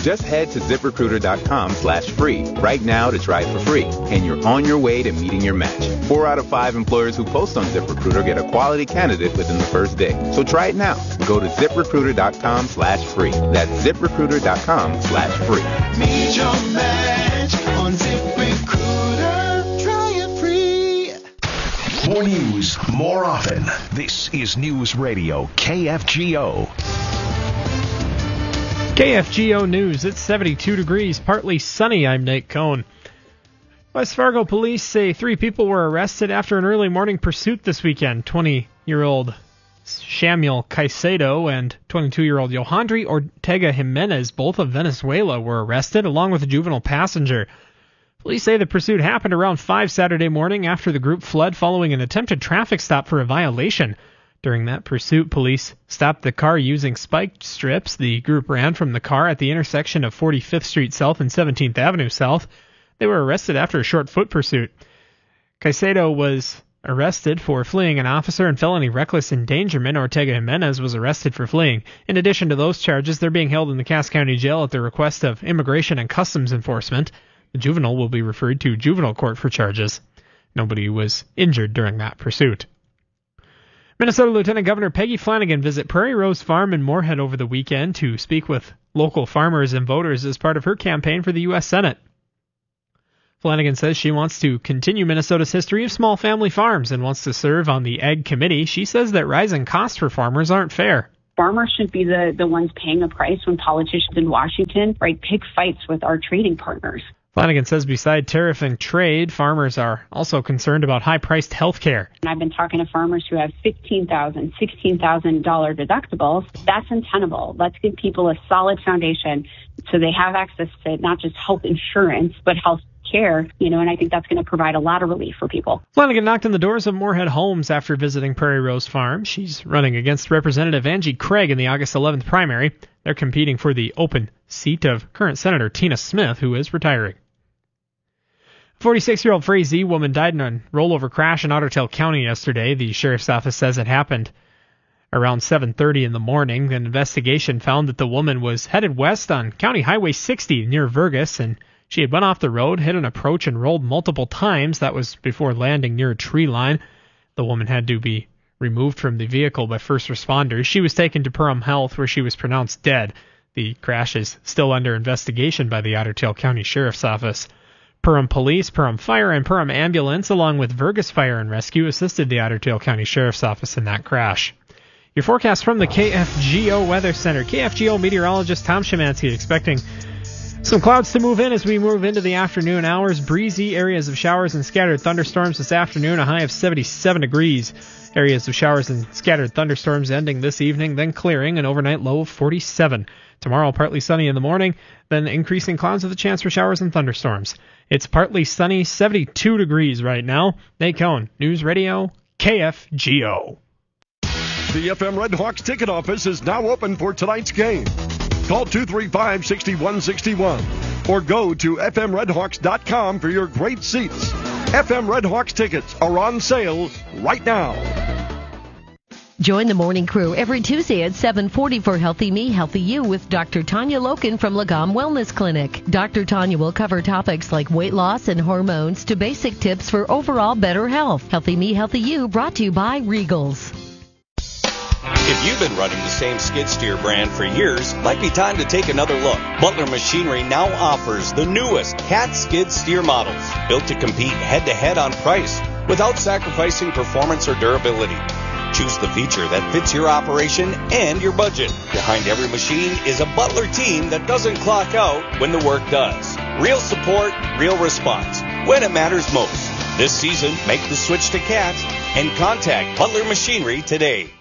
Just head to ZipRecruiter.com/free right now to try it for free, and you're on your way to meeting your match. 4 out of 5 employers who post on ZipRecruiter get a quality candidate within the first day. So try it now. Go to ZipRecruiter.com/free. That's ZipRecruiter.com/free. Meet your match on ZipRecruiter. Try it free. More news, more often. This is News Radio KFGO. KFGO News. It's 72 degrees, partly sunny. I'm Nate Cohn. West Fargo police say 3 people were arrested after an early morning pursuit this weekend. 20-year-old Samuel Caicedo and 22-year-old Johandri Ortega Jimenez, both of Venezuela, were arrested, along with a juvenile passenger. Police say the pursuit happened around 5 Saturday morning after the group fled following an attempted traffic stop for a violation. During that pursuit, police stopped the car using spike strips. The group ran from the car at the intersection of 45th Street South and 17th Avenue South. They were arrested after a short foot pursuit. Caicedo was arrested for fleeing an officer and felony reckless endangerment. Ortega Jimenez was arrested for fleeing. In addition to those charges, they're being held in the Cass County Jail at the request of Immigration and Customs Enforcement. The juvenile will be referred to juvenile court for charges. Nobody was injured during that pursuit. Minnesota Lieutenant Governor Peggy Flanagan visit Prairie Rose Farm in Moorhead over the weekend to speak with local farmers and voters as part of her campaign for the U.S. Senate. Flanagan says she wants to continue Minnesota's history of small family farms and wants to serve on the Ag Committee. She says that rising costs for farmers aren't fair. Farmers should be the ones paying a price when politicians in Washington, pick fights with our trading partners. Flanagan says beside tariff and trade, farmers are also concerned about high-priced health care. And I've been talking to farmers who have $15,000, $16,000 deductibles. That's untenable. Let's give people a solid foundation so they have access to not just health insurance, but health care, and I think that's going to provide a lot of relief for people. Flanagan knocked on the doors of Moorhead Homes after visiting Prairie Rose Farm. She's running against Representative Angie Craig in the August 11th primary. They're competing for the open seat of current Senator Tina Smith, who is retiring. A 46-year-old Frazee woman died in a rollover crash in Otter Tail County yesterday. The sheriff's office says it happened around 7:30 in the morning. An investigation found that the woman was headed west on County Highway 60 near Vergas, and she had went off the road, hit an approach, and rolled multiple times. That was before landing near a tree line. The woman had to be removed from the vehicle by first responders. She was taken to Perham Health, where she was pronounced dead. The crash is still under investigation by the Otter Tail County Sheriff's Office. Perham Police, Perham Fire, and Perham Ambulance, along with Vergas Fire and Rescue, assisted the Otter Tail County Sheriff's Office in that crash. Your forecast from the KFGO Weather Center. KFGO meteorologist Tom Szymanski expecting some clouds to move in as we move into the afternoon hours. Breezy areas of showers and scattered thunderstorms this afternoon, a high of 77 degrees. Areas of showers and scattered thunderstorms ending this evening, then clearing, an overnight low of 47. Tomorrow, partly sunny in the morning, then increasing clouds with a chance for showers and thunderstorms. It's partly sunny, 72 degrees right now. Nate Cohn, News Radio, KFGO. The FM Redhawks ticket office is now open for tonight's game. Call 235-6161 or go to fmredhawks.com for your great seats. FM Redhawks tickets are on sale right now. Join the morning crew every Tuesday at 7:40 for Healthy Me, Healthy You with Dr. Tanya Loken from Lagom Wellness Clinic. Dr. Tanya will cover topics like weight loss and hormones to basic tips for overall better health. Healthy Me, Healthy You brought to you by Regals. If you've been running the same skid steer brand for years, might be time to take another look. Butler Machinery now offers the newest Cat skid steer models, built to compete head-to-head on price without sacrificing performance or durability. Choose the feature that fits your operation and your budget. Behind every machine is a Butler team that doesn't clock out when the work does. Real support, real response, when it matters most. This season, make the switch to Cat and contact Butler Machinery today.